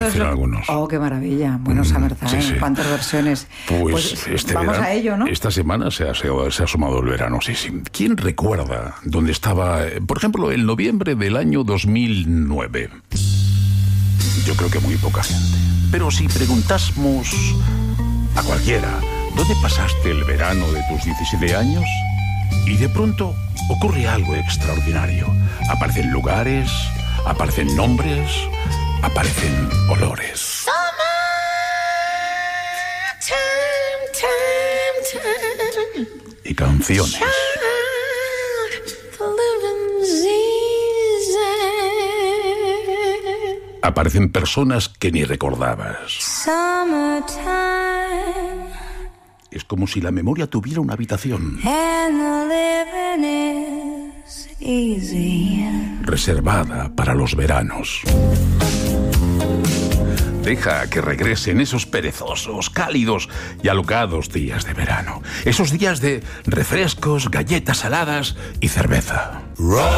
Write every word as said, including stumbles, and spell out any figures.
dicen lo... algunos. Oh, qué maravilla. Bueno, Summer Time, sí, sí. ¿Cuántas versiones? Pues, Pues este vamos verano, a ello, ¿no? Esta semana se ha, se ha- se ha asomado el verano, sí, sí. ¿Quién recuerda dónde estaba, eh, por ejemplo, en noviembre del año dos mil nueve? Yo creo que muy poca gente. Pero si preguntásemos a cualquiera, ¿dónde pasaste el verano de tus diecisiete años? Y de pronto ocurre algo extraordinario. Aparecen lugares, aparecen nombres, aparecen olores. Y canciones. Aparecen personas que ni recordabas. Es como si la memoria tuviera una habitación reservada para los veranos. Deja que regresen esos perezosos, cálidos y alocados días de verano. Esos días de refrescos, galletas saladas y cerveza.